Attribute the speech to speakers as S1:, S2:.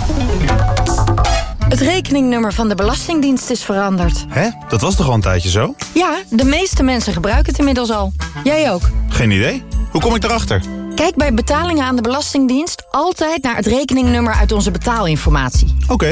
S1: Het rekeningnummer van de Belastingdienst is veranderd.
S2: Hè? Dat was toch al een tijdje zo?
S1: Ja, de meeste mensen gebruiken het inmiddels al. Jij ook.
S2: Geen idee. Hoe kom ik erachter?
S1: Kijk bij betalingen aan de Belastingdienst altijd naar het rekeningnummer uit onze betaalinformatie.
S2: Oké.